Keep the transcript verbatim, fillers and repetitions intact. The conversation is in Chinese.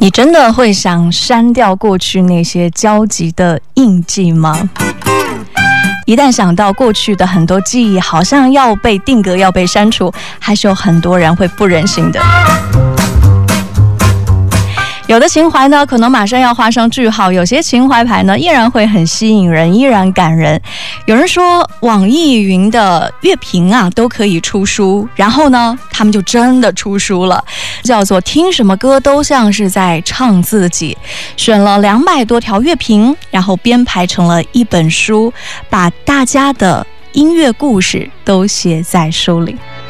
你真的会想删掉过去那些交集的印记吗？一旦想到过去的很多记忆好像要被定格、要被删除，还是有很多人会不忍心的。有的情怀呢，可能马上要画上句号；有些情怀牌呢，依然会很吸引人，依然感人。有人说，网易云的乐评啊都可以出书，然后呢，他们就真的出书了，叫做听什么歌都像是在唱自己。选了两百多条乐评，然后编排成了一本书，把大家的音乐故事都写在书里。